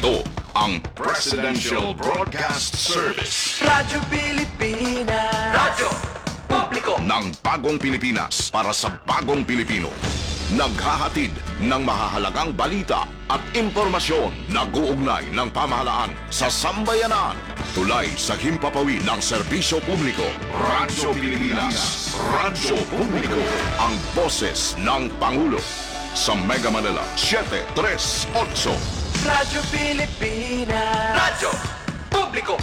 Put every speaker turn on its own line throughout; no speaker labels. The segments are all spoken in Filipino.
Ito ang Presidential Broadcast Service.
Radyo Pilipinas.
Radyo Publiko
Ng bagong Pilipinas para sa bagong Pilipino. Naghahatid ng mahahalagang balita at impormasyon na guugnay ng pamahalaan sa sambayanan. Tulay sa himpapawid ng serbisyo publiko. Radyo Pilipinas. Radyo Publiko. Ang boses ng Pangulo. Sa Mega Manila, 738.
Radyo Pilipinas.
Radyo Publiko.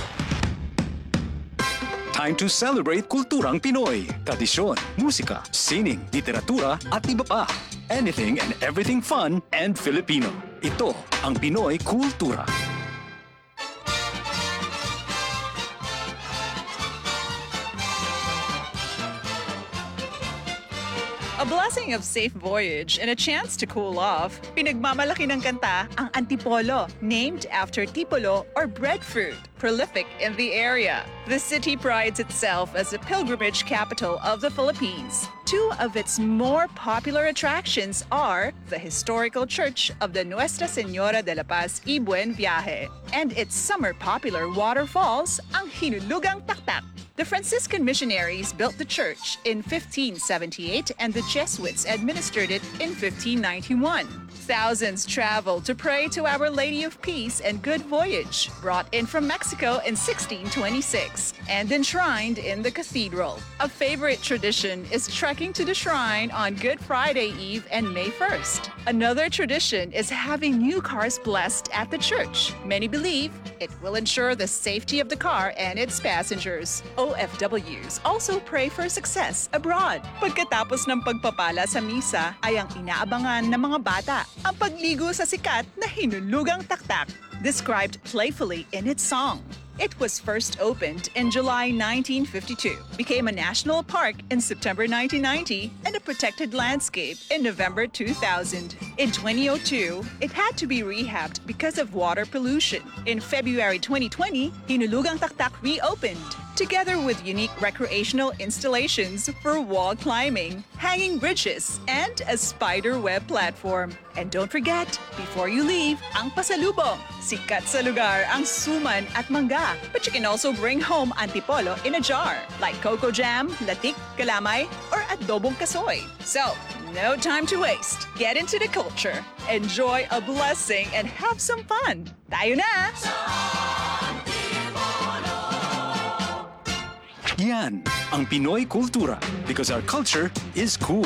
Time to celebrate kulturang Pinoy. Tradisyon, musika, sining, literatura at iba pa. Anything and everything fun and Filipino. Ito ang Pinoy Kultura.
A blessing of safe voyage and a chance to cool off, pinagmamalaki ng kanta ang Antipolo, named after tipolo or breadfruit, prolific in the area. The city prides itself as a pilgrimage capital of the Philippines. Two of its more popular attractions are the historical church of the Nuestra Señora de la Paz y Buen Viaje and its summer popular waterfalls, ang Hinulugang Taktak. The Franciscan missionaries built the church in 1578 and the Jesuits administered it in 1591. Thousands traveled to pray to Our Lady of Peace and Good Voyage, brought in from Mexico in 1626 and enshrined in the cathedral. A favorite tradition is trekking to the shrine on Good Friday Eve and May 1st. Another tradition is having new cars blessed at the church. Many believe it will ensure the safety of the car and its passengers. OFWs also pray for success abroad. Pagkatapos ng pagpapala sa misa ay ang inaabangan ng mga bata ang pagligo sa sikat na Hinulugang Taktak, described playfully in its song. It was first opened in July 1952, became a national park in September 1990, and a protected landscape in November 2000. In 2002, it had to be rehabbed because of water pollution. In February 2020, Hinulugang Taktak reopened, together with unique recreational installations for wall climbing, hanging bridges, and a spider web platform. And don't forget, before you leave, ang pasalubong. Sikat sa lugar ang suman at mangga. But you can also bring home antipolo in a jar, like cocoa jam, latik, kalamay, or adobong kasoy. So, no time to waste. Get into the culture, enjoy a blessing, and have some fun. Tayo na!
Yan ang Pinoy Kultura because our culture is cool.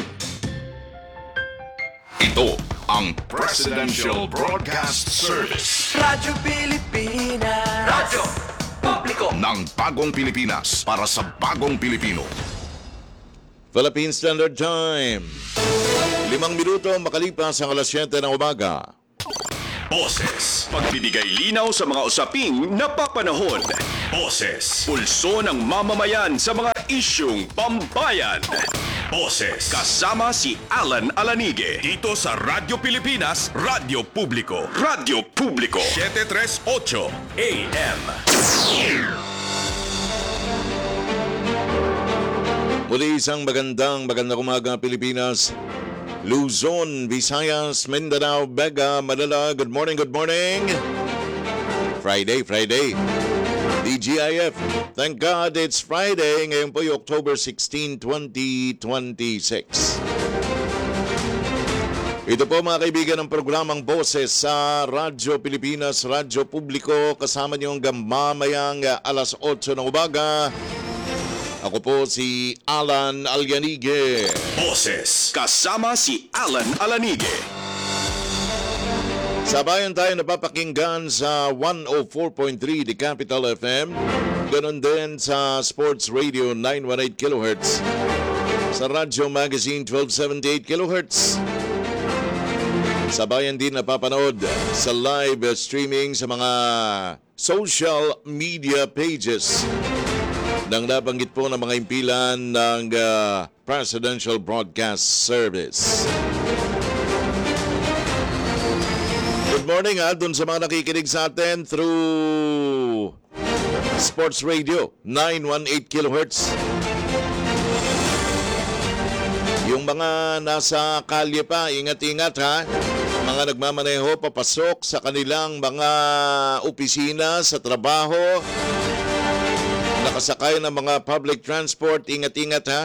Ito ang Presidential Broadcast Service.
Radyo Pilipinas.
Radyo Publiko
Ng bagong Pilipinas para sa bagong Pilipino.
Philippine Standard Time. 5 minuto makalipas ang alas 7 ng umaga.
Boses. Pagbibigay linaw sa mga usaping napapanahon. Boses. Pulso ng mamamayan sa mga isyung pambayan. Boses. Kasama si Alan Alanige. Dito sa Radyo Pilipinas, Radyo Publiko. Radyo Publiko. 738 AM.
Muli isang magandang umaga Pilipinas. Luzon, Visayas, Mindanao, Vega, Manila. Good morning. Friday. DGIF. Thank God it's Friday. Ngayon po yung October 16, 2026. Ito po mga kaibigan ng programang Boses sa Radyo Pilipinas, Radyo Publiko. Kasama niyo hanggang mamayang alas 8 ng umaga. Ako po si Alan Alyanige.
Boses. Kasama si Alan Alanige.
Sabayan tayo napapakinggan sa 104.3 The Capital FM. Ganon din sa Sports Radio 918 kHz. Sa Radyo Magazine 1278 kHz. Sabayan din napapanood sa live streaming sa mga social media pages ng nabanggit po ng mga impilan ng Presidential Broadcast Service. Good morning dun sa mga nakikinig sa atin through Sports Radio 918 kHz. Yung mga nasa kalye pa, ingat-ingat ha. mga nagmamaneho papasok sa kanilang mga opisina, sa trabaho, nakasakay ng mga public transport, ingat-ingat ha.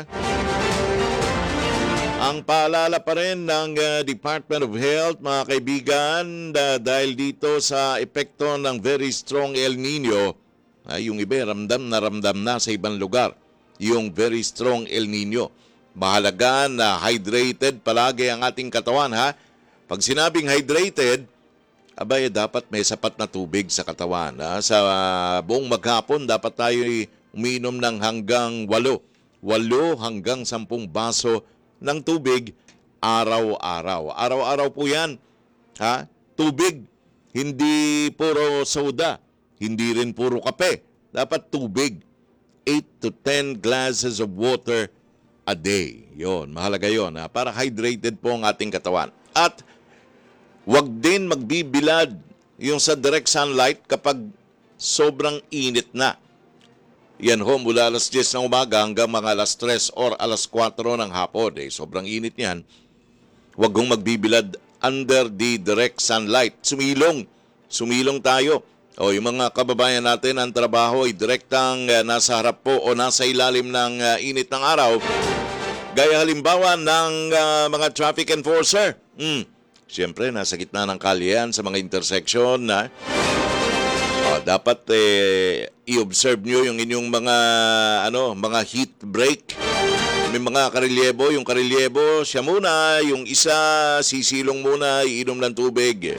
Ang paalala pa rin ng Department of Health, mga kaibigan, dahil dito sa epekto ng very strong El Nino, yung iba ramdam na sa ibang lugar, yung very strong El Nino. Mahalaga na hydrated palagi ang ating katawan ha. Pag sinabing hydrated, abay dapat may sapat na tubig sa katawan. Ha? Sa buong maghapon, dapat tayo uminom ng hanggang 8 hanggang 10 baso ng tubig araw-araw. Araw-araw po yan. Ha? Tubig, hindi puro soda, hindi rin puro kape. Dapat tubig. 8 to 10 glasses of water a day. Yon, mahalaga yon. Ha? Para hydrated po ang ating katawan. At wag din magbibilad yung sa direct sunlight kapag sobrang init na. Yan ho, mula alas 10 ng umaga hanggang mga alas 3 or alas 4 ng hapon. Sobrang init niyan. Huwag hong magbibilad under the direct sunlight. Sumilong tayo. O yung mga kababayan natin, ang trabaho ay direktang nasa harap po o nasa ilalim ng init ng araw. Gaya halimbawa ng mga traffic enforcer. Siyempre, nasa gitna ng kalye yan sa mga intersection na dapat i-observe nyo yung inyong mga heat break. May mga karelyebo, yung karelyebo, siya muna, yung isa, sisilong muna, iinom ng tubig.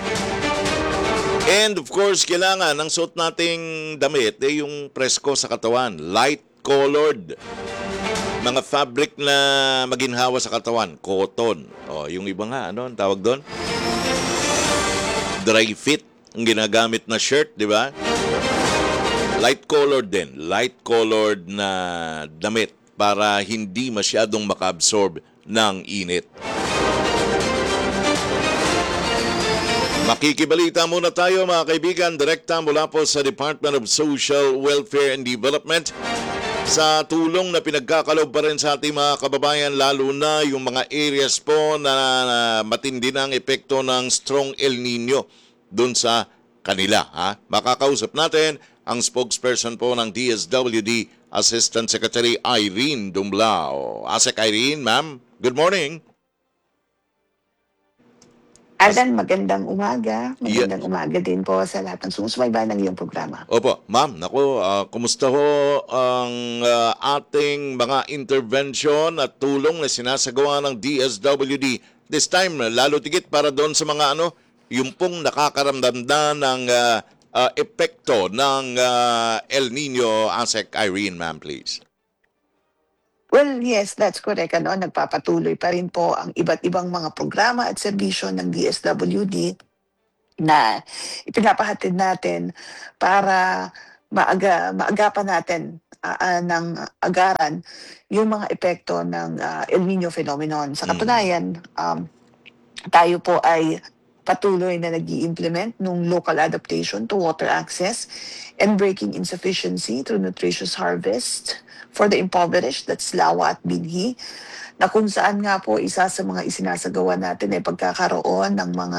And of course, kailangan ang suot nating damit, yung presko sa katawan, light-colored. Mga fabric na maginhawa sa katawan, cotton. Yung iba nga, ang tawag doon? Dry fit. Ang ginagamit na shirt, di ba? Light-colored din. Light-colored na damit para hindi masyadong maka-absorb ng init. Makikibalita muna tayo mga kaibigan. Direkta mula po sa Department of Social Welfare and Development. Sa tulong na pinagkakaloob pa rin sa ating mga kababayan, lalo na yung mga areas po na matindi ng epekto ng strong El Nino doon sa kanila. Ha? Makakausap natin ang spokesperson po ng DSWD, Assistant Secretary Irene Dumblao. Asek Irene, ma'am, good morning.
Alan, magandang umaga. Magandang umaga din po sa lahat ng sumusubaybay ng iyong programa.
Opo, ma'am, naku, kumusta ho ang ating mga intervention at tulong na sinasagawa ng DSWD this time, lalo tigit para doon sa mga yung pong nakakaramdam ng epekto ng El Nino. Asek Irene, ma'am, please.
Well, yes, that's correct. Nagpapatuloy pa rin po ang iba't ibang mga programa at serbisyo ng DSWD na ipinapahatid natin para maagapan natin ng agaran yung mga epekto ng El Nino phenomenon. Sa katunayan, tayo po ay patuloy na nag-i-implement ng local adaptation to water access and breaking insufficiency through nutritious harvest for the impoverished, that's Lawa at Binhi, na kung saan nga po isa sa mga isinasagawa natin ay pagkakaroon ng mga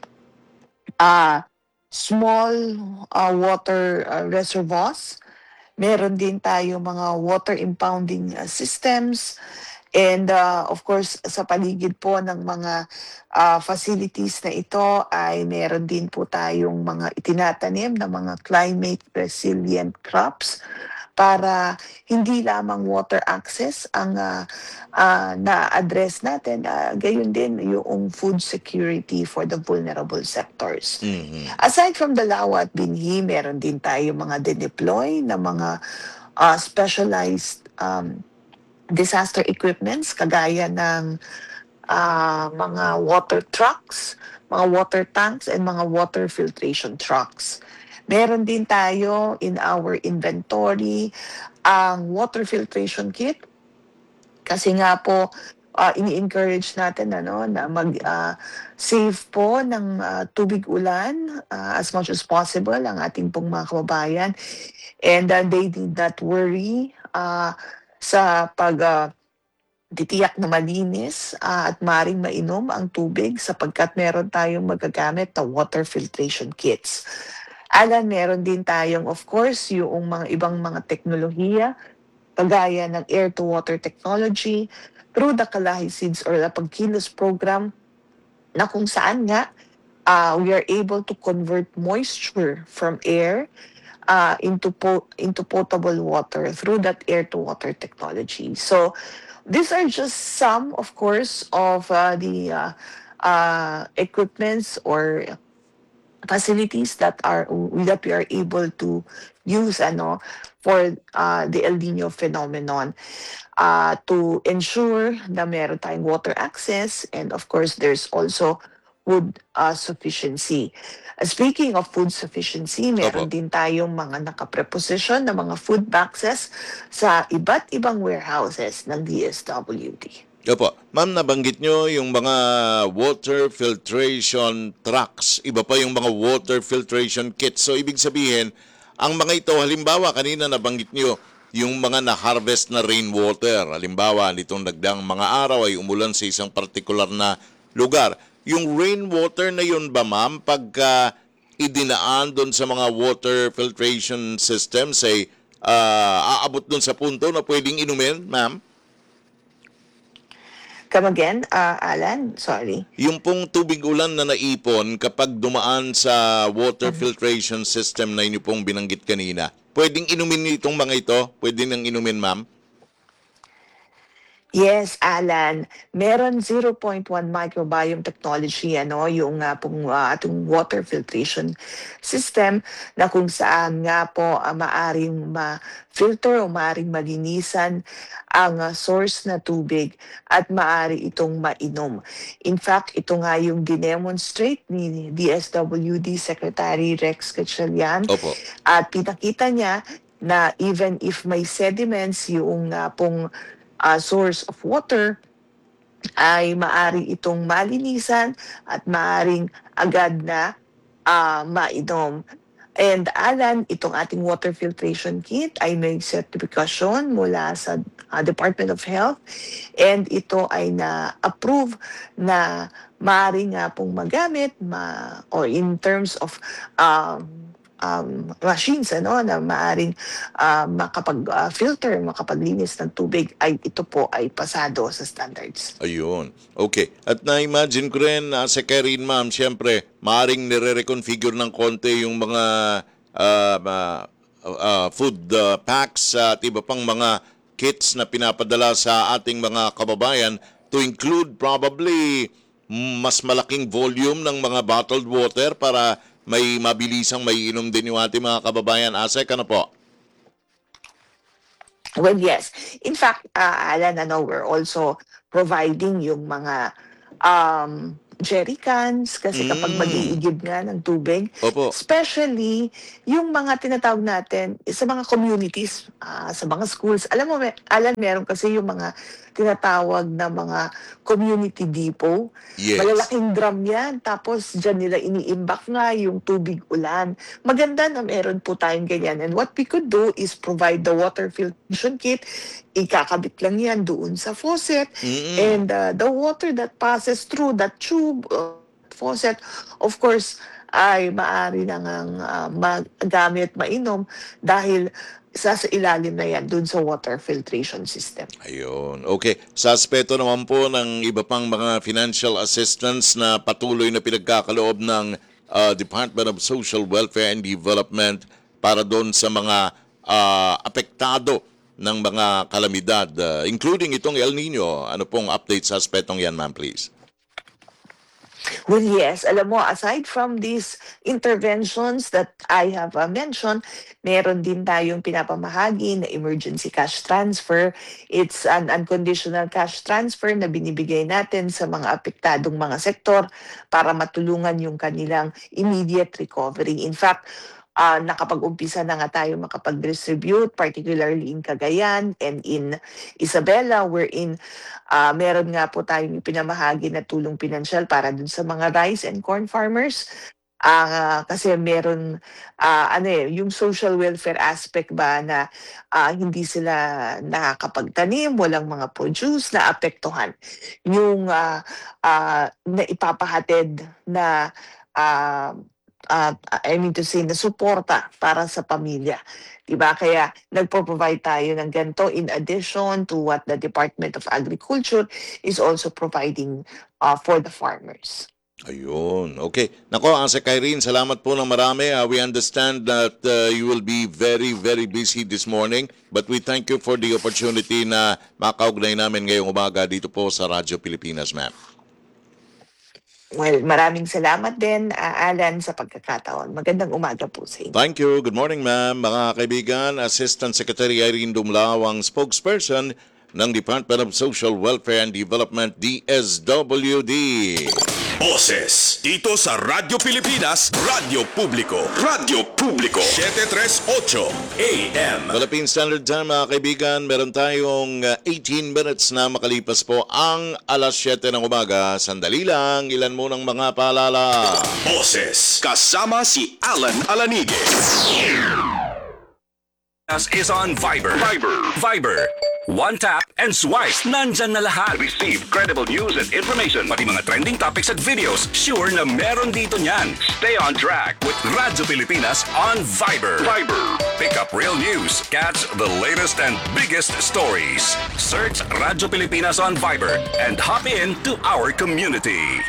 small water reservoirs. Meron din tayo mga water impounding systems. And of course, sa paligid po ng mga facilities na ito ay meron din po tayong mga itinatanim na mga climate resilient crops para hindi lamang water access ang na-address natin, gayon din yung food security for the vulnerable sectors. Aside from the Lawa at Binhi, meron din tayo mga de-deploy na mga specialized disaster equipments kagaya ng mga water trucks, mga water tanks, and mga water filtration trucks. Meron din tayo in our inventory ang water filtration kit kasi nga po ini-encourage natin na mag-save po ng tubig ulan as much as possible ang ating pong mga kababayan, and they did not worry sa titiyak na malinis at maring mainom ang tubig sapagkat meron tayong magagamit na water filtration kits. Alan, meron din tayong of course yung mga ibang mga teknolohiya kagaya ng air-to-water technology through the Kalahi Seeds or the Pagkilos program na kung saan nga we are able to convert moisture from air into potable water through that air-to-water technology. So these are just some, of course, of the equipments or facilities that we are able to use for the El Nino phenomenon to ensure na meron tayong water access, and of course there's also food sufficiency. Speaking of food sufficiency, meron din tayong mga nakapreposition na mga food boxes sa iba't ibang warehouses ng DSWD.
Opo. Ma'am, nabanggit nyo yung mga water filtration trucks. Iba pa yung mga water filtration kits. So, ibig sabihin, ang mga ito, halimbawa, kanina nabanggit nyo, yung mga na-harvest na rainwater. Halimbawa, nitong nagdaang mga araw ay umulan sa isang partikular na lugar. Yung rainwater na yun ba, ma'am, pagka idinaan doon sa mga water filtration systems ay aabot doon sa punto na pwedeng inumin, ma'am?
Come again, Alan? Sorry.
Yung pong tubig ulan na naipon kapag dumaan sa water filtration system na inyo pong binanggit kanina, pwedeng inumin itong mga ito? Pwede nang inumin, ma'am?
Yes, Alan. Meron 0.1 microbiome technology, yung pong atong water filtration system na kung saan nga po maaring ma-filter o maaring malinisan ang source na tubig at maari itong mainom. In fact, ito nga yung dinemonstrate ni DSWD Secretary Rex Gatchalian.
Opo.
At pinakita niya na even if may sediments yung pong source of water, ay maari itong malinisan at maaring agad na mainom. And Alan, itong ating water filtration kit ay may certification mula sa Department of Health, and ito ay na-approve na maaari nga pong magamit or in terms of machines na maaring makapag-filter, makapaglinis ng tubig, ay ito po ay pasado sa standards.
Ayun. Okay. At na-imagine ko rin, sa Karen, ma'am, siyempre, maaring nire-reconfigure ng konti yung mga food packs at iba pang mga kits na pinapadala sa ating mga kababayan to include probably mas malaking volume ng mga bottled water para may mabilisang maiinom din yung ating mga kababayan. Asek, ano po?
Well, yes. In fact, Alan, we're also providing yung mga jerry cans kasi kapag mag-iigib nga ng tubig,
Opo.
especially yung mga tinatawag natin sa mga communities, sa mga schools. Alam mo, Alan, meron kasi yung mga tinatawag na mga community depot.
Yes.
Malalaking drum yan. Tapos dyan nila iniimbak nga yung tubig ulan. Maganda na meron po tayong ganyan. And what we could do is provide the water filtration kit. Ikakabit lang yan doon sa faucet. And the water that passes through that tube faucet, of course, ay maaari nang magamit, mainom dahil sa ilalim na yan dun sa water filtration system.
Ayun. Okay. Sa aspeto naman po ng iba pang mga financial assistance na patuloy na pinagkakaloob ng Department of Social Welfare and Development para doon sa mga apektado ng mga kalamidad, including itong El Nino. Ano pong update sa aspetong yan, ma'am, please?
Well, yes. Alam mo, aside from these interventions that I have mentioned, meron din tayong pinapamahagi na emergency cash transfer. It's an unconditional cash transfer na binibigay natin sa mga apektadong mga sektor para matulungan yung kanilang immediate recovery. In fact, nakapag-umpisa na nga tayo makapag-distribute, particularly in Cagayan and in Isabela, wherein meron nga po tayong pinamahagi na tulong pinansyal para dun sa mga rice and corn farmers. Kasi meron yung social welfare aspect ba na hindi sila nakakapagtanim, walang mga produce na apektuhan. Yung na ipapahatid na I mean to say na suporta para sa pamilya. Diba? Kaya nagpo-provide tayo ng ganito in addition to what the Department of Agriculture is also providing for the farmers.
Ayun. Okay. Nako, Asa Kyrene, salamat po ng marami. We understand that you will be very, very busy this morning. But we thank you for the opportunity na makaugnay namin ngayong umaga dito po sa Radyo Pilipinas, ma'am.
Well, maraming salamat din, Alan, sa pagkakataon. Magandang umaga po sa inyo.
Thank you. Good morning, ma'am. Mga kaibigan, Assistant Secretary Irene Dumlao, ang spokesperson ng Department of Social Welfare and Development, DSWD.
Boses dito sa Radyo Pilipinas, Radyo Publiko. Radyo Publiko 738 AM.
Philippine Standard Time, mga kaibigan, meron tayong 18 minutes na makalipas po ang alas 7 ng umaga. Sandali lang, ilan munang mga paalala.
Boses kasama si Alan Alanige. Us is on Viber. Viber. One tap and swipe. Nandyan na lahat. Receive credible news and information. Pati mga trending topics at videos. Sure na meron dito niyan. Stay on track with Radyo Pilipinas on Viber. Pick up real news. Catch the latest and biggest stories. Search Radyo Pilipinas on Viber and hop in to our community.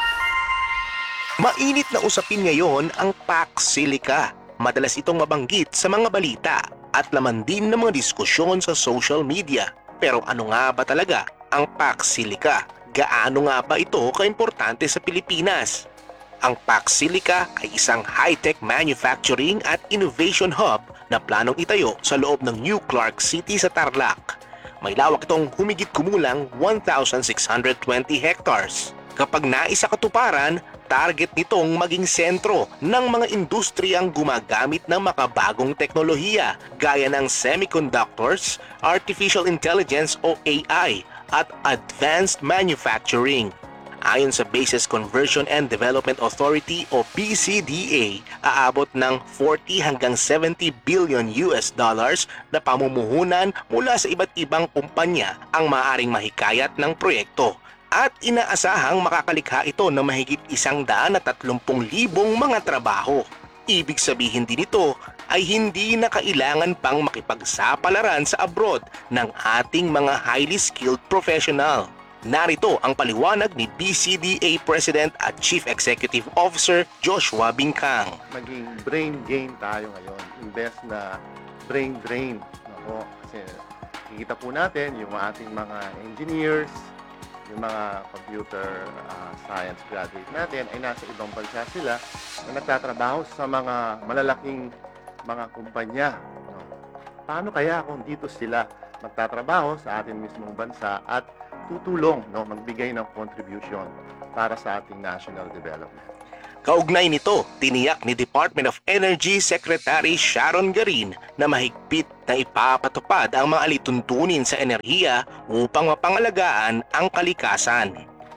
Mainit na usapin ngayon ang Pax Silica. Madalas itong mabanggit sa mga balita at laman din ng mga diskusyon sa social media. Pero ano nga ba talaga ang Pax Silica? Gaano nga ba ito kaimportante sa Pilipinas? Ang Pax Silica ay isang high-tech manufacturing at innovation hub na planong itayo sa loob ng New Clark City sa Tarlac. May lawak itong humigit kumulang 1,620 hectares. Kapag naisa katuparan, target nitong maging sentro ng mga industriyang gumagamit ng makabagong teknolohiya gaya ng semiconductors, artificial intelligence o AI at advanced manufacturing. Ayon sa Bases Conversion and Development Authority o BCDA, aabot ng 40 hanggang 70 billion US dollars na pamumuhunan mula sa iba't ibang kumpanya ang maaaring mahikayat ng proyekto. At inaasahang makakalikha ito ng mahigit 130,000 mga trabaho. Ibig sabihin din ito ay hindi na kailangan pang makipagsapalaran sa abroad ng ating mga highly skilled professional. Narito ang paliwanag ni BCDA President at Chief Executive Officer Joshua Bingkang.
Maging brain gain tayo ngayon, imbes na brain drain. Kasi kikita po natin yung ating mga engineers, yung mga computer science graduate natin ay nasa ibang bansa sila na nagtatrabaho sa mga malalaking mga kumpanya. Paano kaya kung dito sila magtatrabaho sa ating mismong bansa at tutulong, magbigay ng contribution para sa ating national development?
Kaugnay nito, tiniyak ni Department of Energy Secretary Sharon Garin na mahigpit na ipapatupad ang mga alituntunin sa enerhiya upang mapangalagaan ang kalikasan.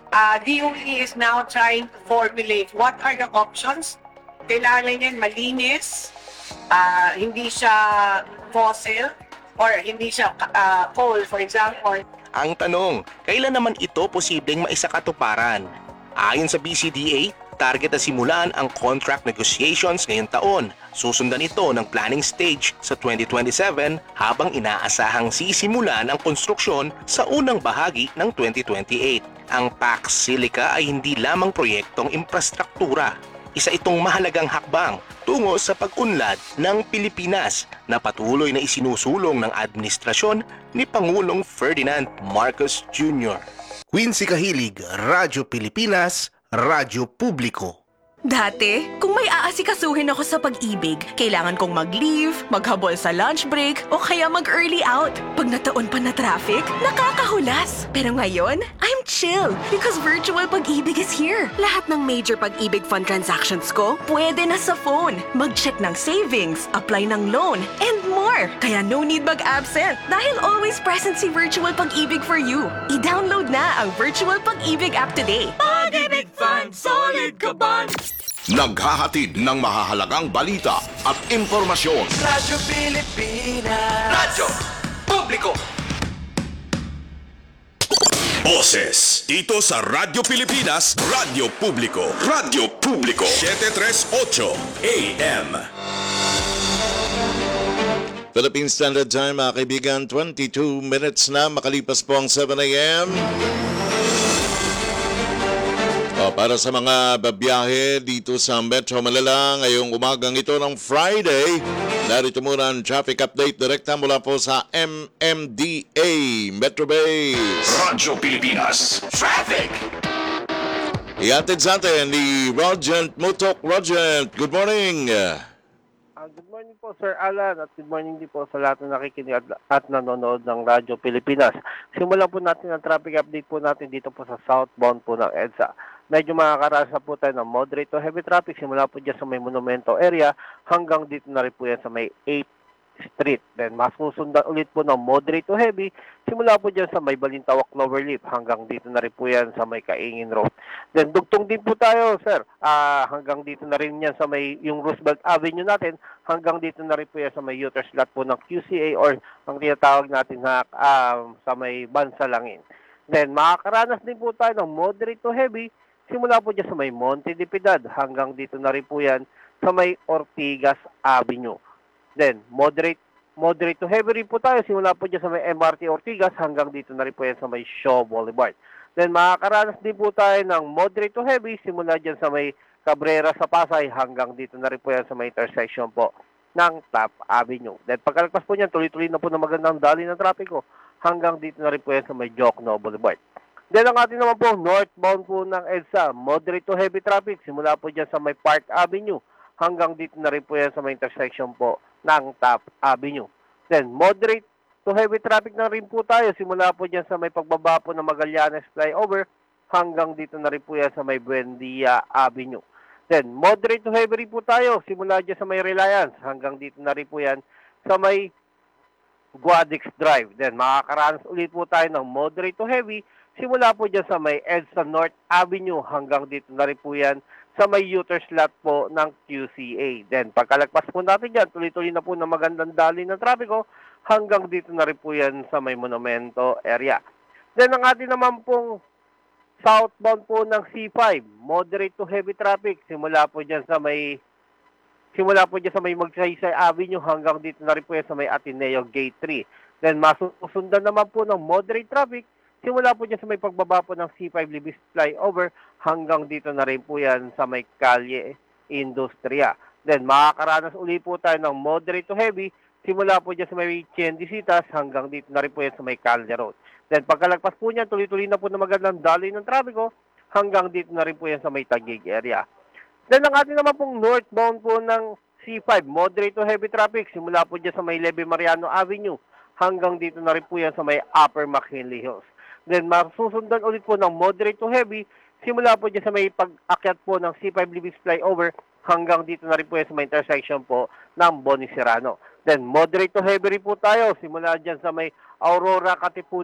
DOE is now trying to formulate what are the options. Kailangan yan malinis, hindi siya fossil, or hindi siya coal, for example.
Ang tanong, kailan naman ito posibleng maisakatuparan? Ayon sa BCDA, target na simulan ang contract negotiations ngayong taon. Susundan ito ng planning stage sa 2027 habang inaasahang sisimulan ang konstruksyon sa unang bahagi ng 2028. Ang Pax Silica ay hindi lamang proyektong infrastruktura. Isa itong mahalagang hakbang tungo sa pag-unlad ng Pilipinas na patuloy na isinusulong ng administrasyon ni Pangulong Ferdinand Marcos Jr. Quincy Kahilig, Radyo Pilipinas, Radyo Publiko.
Dati, kung may aasikasuhin ako sa pag-ibig, kailangan kong mag-leave, maghabol sa lunch break, o kaya mag-early out. Pag nataon pa na traffic, nakakahulas. Pero ngayon, I'm chill because virtual pag-ibig is here. Lahat ng major pag-ibig fund transactions ko, pwede na sa phone. Mag-check ng savings, apply ng loan, and more. Kaya no need mag-absent dahil always present si Virtual Pag-ibig for you. I-download na ang Virtual Pag-ibig app today.
Pag-ibig Fund, solid ka bond.
Naghahatid ng mahahalagang balita at impormasyon.
Radyo Pilipinas.
Radyo Publiko.
Boses. Dito sa Radyo Pilipinas, Radyo Publiko. Radyo Publiko. 738 AM.
Philippine Standard Time, mga kaibigan, 22 minutes na makalipas po ang 7 a.m. Para sa mga babiyahe dito sa Metro Manila ngayong umagang ito ng Friday, narito muna ang traffic update direkta mula po sa MMDA Metro Base.
Radyo Pilipinas. Traffic.
Iatid sa atin ni Rogent Mutok. Rogent, good morning.
Good morning po, Sir Alan, at good morning din po sa lahat na nakikinig at nanonood ng Radyo Pilipinas. Simulan po natin ang traffic update po natin dito po sa southbound po ng EDSA. Medyo makakarasa po tayo ng moderate to heavy traffic. Simula po dyan sa may Monumento area hanggang dito na rin po yan sa may 8th Street. Then masusundan ulit po ng moderate to heavy. Simula po dyan sa may Balintawak Cloverleaf hanggang dito na rin po yan sa may Kaingin Road. Then dugtong din po tayo, sir. Hanggang dito na rin yan sa may yung Roosevelt Avenue natin. Hanggang dito na rin po yan sa may uter slot po ng QCA or ang tinatawag natin na sa may Bansalangin. Then makakaranas din po tayo ng moderate to heavy. Simula po dyan sa may Monte de Piedad hanggang dito na rin po yan sa may Ortigas Avenue. Then, moderate to heavy rin po tayo. Simula po dyan sa may MRT Ortigas hanggang dito na rin po yan sa may Shaw Boulevard. Then, makakaranas din po tayo ng moderate to heavy. Simula dyan sa may Cabrera sa Pasay hanggang dito na rin po yan sa may intersection po ng Top Avenue. Then, pagkalagpas po niyan, tuloy-tuloy na po na magandang dali ng trapiko hanggang dito na rin po yan sa may Jokno Boulevard. Then, ang ating naman po, northbound po ng EDSA, moderate to heavy traffic. Simula po dyan sa may Park Avenue hanggang dito na rin po yan sa may intersection po ng Top Avenue. Then, moderate to heavy traffic na rin po tayo. Simula po dyan sa may pagbaba po ng Magallanes Flyover hanggang dito na rin po yan sa may Buendia Avenue. Then, moderate to heavy rin po tayo. Simula dyan sa may Reliance hanggang dito na rin po yan sa may Guadix Drive. Then, makakaranas ulit po tayo ng moderate to heavy. Simula po dyan sa may EDSA North Avenue hanggang dito na rin po yan sa may uter slot po ng QCA. Then, pagkalagpas po natin dyan, tuloy-tuloy na po na magandang dali ng trapiko hanggang dito na rin po yan sa may Monumento area. Then, ang atin naman pong southbound po ng C5, moderate to heavy traffic. Simula po dyan sa may Magsaysay Avenue hanggang dito na rin po yan sa may Ateneo Gate 3. Then, masusundan naman po ng moderate traffic. Simula po dyan sa may pagbaba po ng C5 Libis Flyover hanggang dito na rin po yan sa may Kalye Industria. Then makakaranas uli po tayo ng moderate to heavy. Simula po dyan sa may Tiendesitas hanggang dito na rin po yan sa may Calde Road. Then pagkalagpas po niyan, tuloy-tuloy na po na magandang daloy ng trapiko hanggang dito na rin po yan sa may Taguig area. Then ang ating naman pong northbound po ng C5, moderate to heavy traffic. Simula po dyan sa may Leve Mariano Avenue hanggang dito na rin po yan sa may Upper McKinley Hills. Then, masusundan ulit po ng moderate to heavy. Simula po dyan sa may pag-akyat po ng C5 Libis Flyover hanggang dito na rin po yan sa may intersection po ng Boni Serrano. Then, moderate to heavy rin po tayo. Simula dyan sa may Aurora Katipunan